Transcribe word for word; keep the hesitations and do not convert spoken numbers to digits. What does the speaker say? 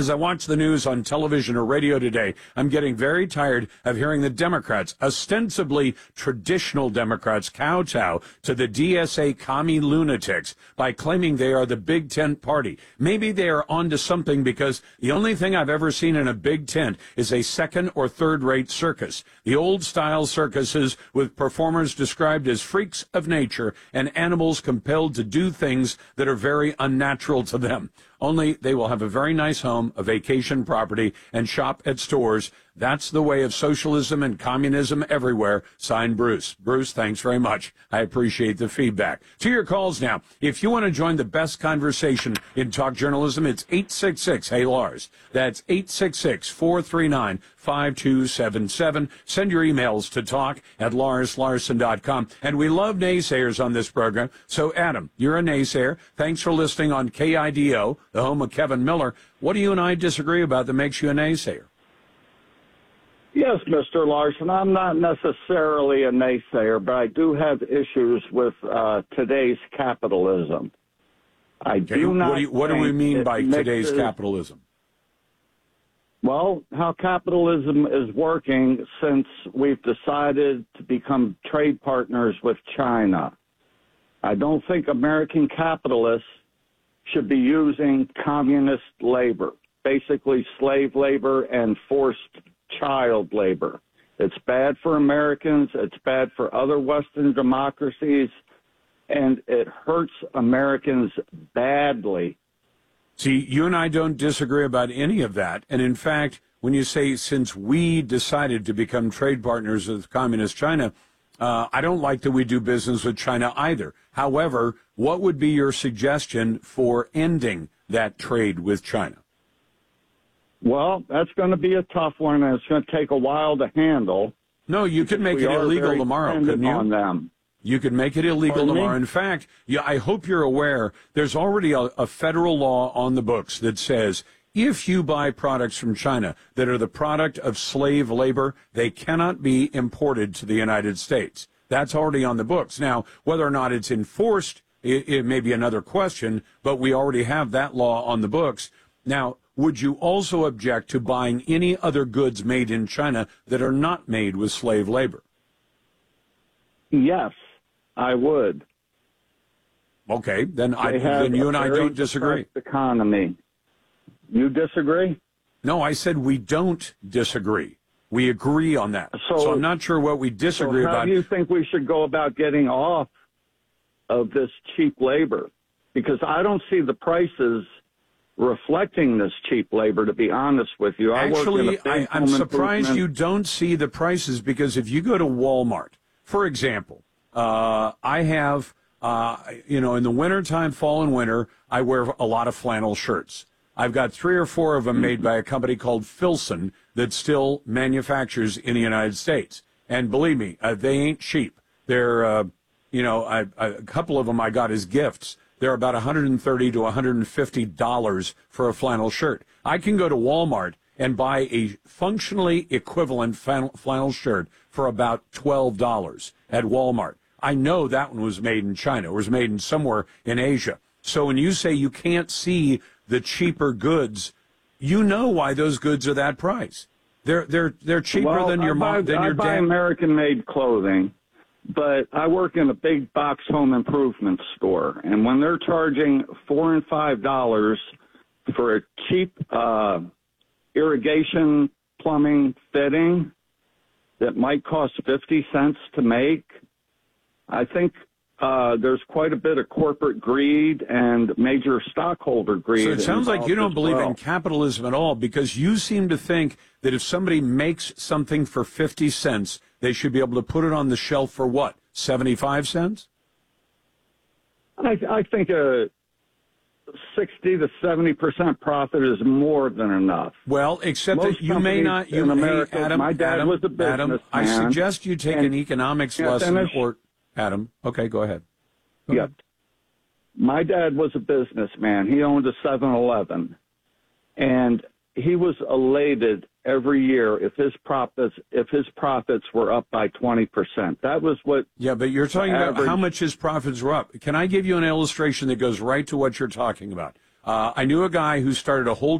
As I watch the news on television or radio today, I'm getting very tired of hearing the Democrats, ostensibly traditional Democrats, kowtow to the D S A commie lunatics by claiming they are the big tent party. Maybe they are onto something, because the only thing I've ever seen in a big tent is a second or third rate circus. The old style circuses with performers described as freaks of nature and animals compelled to do things that are very unnatural to them. Only they will have a very nice home, a vacation property, and shop at stores. That's the way of socialism and communism everywhere. Signed, Bruce. Bruce, thanks very much. I appreciate the feedback. To your calls now. If you want to join the best conversation in talk journalism, it's eight six six, hey Lars. That's eight six six, four three nine, five two seven seven. Send your emails to talk at lars larson dot com. And we love naysayers on this program. So, Adam, you're a naysayer. Thanks for listening on K I D O, the home of Kevin Miller. What do you and I disagree about that makes you a naysayer? Yes, Mister Larson, I'm not necessarily a naysayer, but I do have issues with uh, today's capitalism. I Okay, do not. What do, you, what do we mean by mixes, today's capitalism? Well, how capitalism is working since we've decided to become trade partners with China. I don't think American capitalists should be using communist labor, basically slave labor and forced child labor. It's bad for Americans, it's bad for other Western democracies, and it hurts Americans badly. See, you and I don't disagree about any of that. And in fact, when you say since we decided to become trade partners with communist China, uh, I don't like that we do business with China either. However, what would be your suggestion for ending that trade with China? Well, that's going to be a tough one, and it's going to take a while to handle. No, you could make it illegal tomorrow, couldn't you? On them. You could make it illegal Pardon tomorrow. me? In fact, yeah, I hope you're aware there's already a, a federal law on the books that says if you buy products from China that are the product of slave labor, they cannot be imported to the United States. That's already on the books. Now, whether or not it's enforced, it, it may be another question, but we already have that law on the books. Now, would you also object to buying any other goods made in China that are not made with slave labor? Yes, I would. Okay, then, I, They have then you a and I very don't disagree. depressed economy. You disagree? No, I said we don't disagree. We agree on that. So, So I'm not sure what we disagree so how about. do you think we should go about getting off of this cheap labor? Because I don't see the prices reflecting this cheap labor, to be honest with you. I Actually, work in a big I, I'm home surprised improvement- you don't see the prices, because if you go to Walmart, for example, uh, I have, uh, you know, in the wintertime, fall and winter, I wear a lot of flannel shirts. I've got three or four of them made by a company called Filson that still manufactures in the United States. And believe me, uh, they ain't cheap. They're, uh, you know, I, I, a couple of them I got as gifts. They're about one hundred thirty to one hundred fifty dollars for a flannel shirt. I can go to Walmart and buy a functionally equivalent flannel, flannel shirt for about twelve dollars at Walmart. I know that one was made in China. It was made in somewhere in Asia. So when you say you can't see the cheaper goods, you know why those goods are that price. They're they're they're cheaper well, than your I buy, mom than I your buy dad. American-made clothing, but I work in a big box home improvement store, and when they're charging four and five dollars for a cheap uh, irrigation plumbing fitting that might cost fifty cents to make, I think uh, there's quite a bit of corporate greed and major stockholder greed. So it sounds like you don't involved as believe well. in capitalism at all, because you seem to think that if somebody makes something for fifty cents, they should be able to put it on the shelf for what, seventy-five cents? I, I think a sixty to seventy percent profit is more than enough. Well, except Most that you may companies not. You, in hey, America, Adam, my dad Adam, was a Adam, I businessman, suggest you take and- an economics Can I lesson, finish? or Adam. Okay, go ahead. Go Yep. ahead. My dad was a businessman. He owned a seven eleven, and he was elated every year if his profits if his profits were up by twenty percent. That was what. Yeah, but you're talking about average- how much his profits were up. Can I give you an illustration that goes right to what you're talking about? Uh, I knew a guy who started a whole